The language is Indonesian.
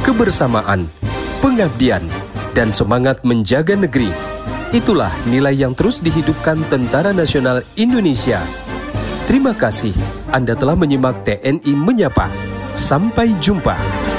kebersamaan, pengabdian, dan semangat menjaga negeri. Itulah nilai yang terus dihidupkan Tentara Nasional Indonesia. Terima kasih Anda telah menyimak TNI Menyapa. Sampai jumpa.